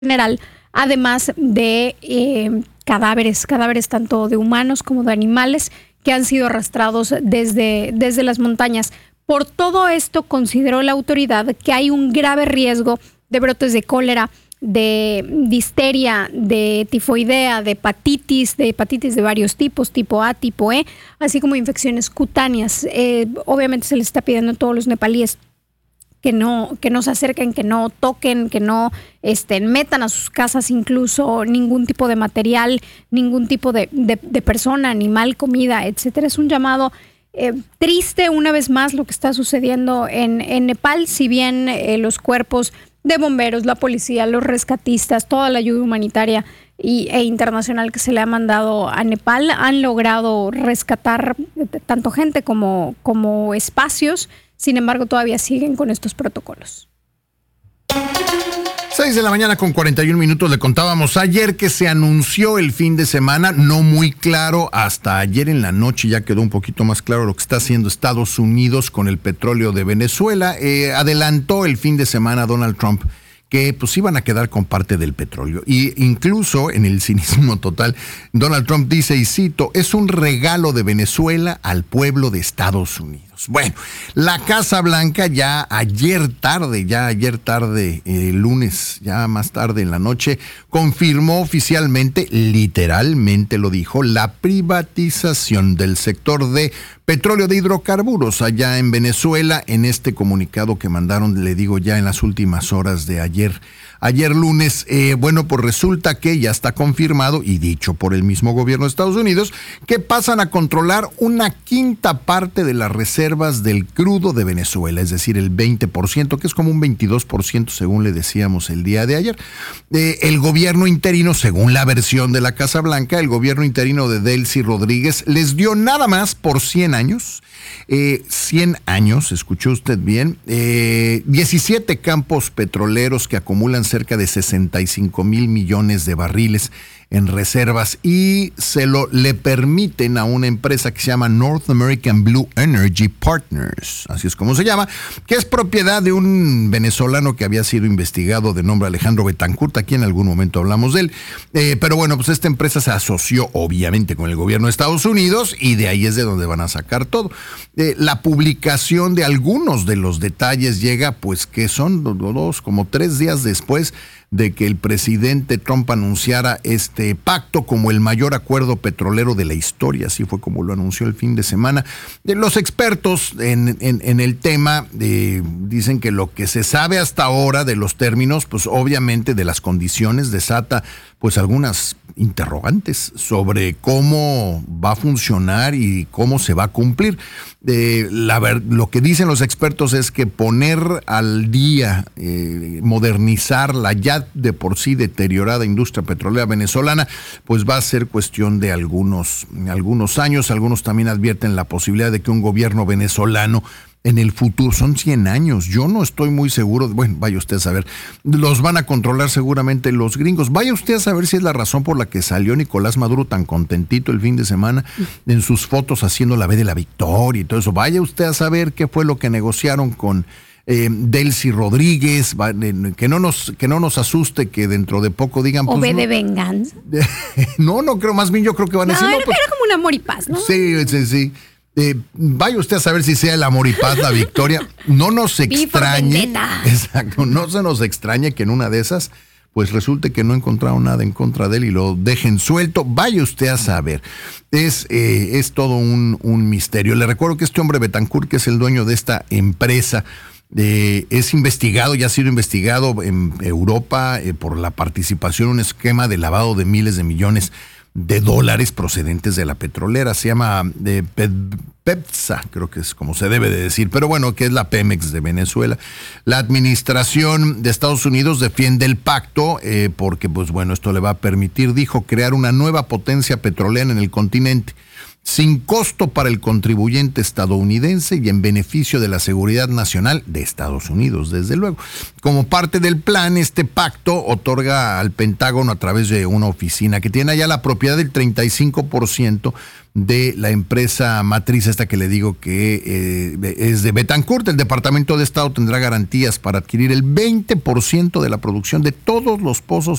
general, además de cadáveres tanto de humanos como de animales que han sido arrastrados desde las montañas. Por todo esto, consideró la autoridad que hay un grave riesgo de brotes de cólera, de difteria, de tifoidea, de hepatitis de varios tipos, tipo A, tipo E, así como infecciones cutáneas. Obviamente se les está pidiendo a todos los nepalíes que no se acerquen, que no toquen, que no metan a sus casas incluso ningún tipo de material, ningún tipo de persona, animal, comida, etcétera. Es un llamado triste, una vez más, lo que está sucediendo en Nepal. Si bien los cuerpos de bomberos, la policía, los rescatistas, toda la ayuda humanitaria e internacional que se le ha mandado a Nepal han logrado rescatar tanto gente como espacios. Sin embargo, todavía siguen con estos protocolos. 6:41 le contábamos ayer que se anunció el fin de semana, no muy claro, hasta ayer en la noche ya quedó un poquito más claro lo que está haciendo Estados Unidos con el petróleo de Venezuela. Adelantó el fin de semana Donald Trump que pues iban a quedar con parte del petróleo. Y incluso en el cinismo total, Donald Trump dice, y cito, es un regalo de Venezuela al pueblo de Estados Unidos. Bueno, la Casa Blanca ya ayer tarde, lunes, ya más tarde en la noche, confirmó oficialmente, literalmente lo dijo, la privatización del sector de petróleo de hidrocarburos allá en Venezuela, en este comunicado que mandaron, le digo, ya en las últimas horas de ayer lunes. Bueno, pues resulta que ya está confirmado y dicho por el mismo gobierno de Estados Unidos que pasan a controlar una quinta parte de las reservas del crudo de Venezuela, es decir, el 20%, que es como un 22% según le decíamos el día de ayer. El gobierno interino, según la versión de la Casa Blanca, el gobierno interino de Delcy Rodríguez les dio nada más por 100 años, 100 años, escuchó usted bien, 17 campos petroleros que acumulan cerca de 65 mil millones de barriles en reservas y le permiten a una empresa que se llama North American Blue Energy Partners, así es como se llama, que es propiedad de un venezolano que había sido investigado de nombre Alejandro Betancourt. Aquí en algún momento hablamos de él, pero bueno, pues esta empresa se asoció obviamente con el gobierno de Estados Unidos y de ahí es de donde van a sacar todo. La publicación de algunos de los detalles llega pues que son como 3 días después de que el presidente Trump anunciara este pacto como el mayor acuerdo petrolero de la historia, así fue como lo anunció el fin de semana. Los expertos en el tema dicen que lo que se sabe hasta ahora de los términos, pues obviamente de las condiciones, desata pues algunas interrogantes sobre cómo va a funcionar y cómo se va a cumplir. Lo que dicen los expertos es que poner al día, modernizar la ya de por sí deteriorada industria petrolera venezolana, pues va a ser cuestión de algunos años. Algunos también advierten la posibilidad de que un gobierno venezolano en el futuro, son 100 años, yo no estoy muy seguro, bueno, vaya usted a saber, los van a controlar seguramente los gringos. Vaya usted a saber si es la razón por la que salió Nicolás Maduro tan contentito el fin de semana en sus fotos haciendo la B de la victoria y todo eso. Vaya usted a saber qué fue lo que negociaron con Delcy Rodríguez, que no nos asuste que dentro de poco digan pues, o B de venganza. No creo, más bien yo creo que van a decir era como un amor y paz, ¿no? Sí. Vaya usted a saber si sea el amor y paz la victoria. No nos extrañe, exacto, no se nos extrañe que en una de esas pues resulte que no encontraron nada en contra de él y lo dejen suelto. Vaya usted a saber. Es todo un misterio. Le recuerdo que este hombre Betancourt, que es el dueño de esta empresa, es investigado, ya ha sido investigado en Europa por la participación en un esquema de lavado de miles de millones de dólares procedentes de la petrolera. Se llama PEPSA, creo que es como se debe de decir, pero bueno, que es la Pemex de Venezuela. La administración de Estados Unidos defiende el pacto porque, pues bueno, esto le va a permitir, dijo, crear una nueva potencia petrolera en el continente. sin costo para el contribuyente estadounidense y en beneficio de la seguridad nacional de Estados Unidos, desde luego. Como parte del plan, este pacto otorga al Pentágono, a través de una oficina que tiene allá, la propiedad del 35% de la empresa matriz, esta que le digo que es de Betancourt. El Departamento de Estado tendrá garantías para adquirir el 20% de la producción de todos los pozos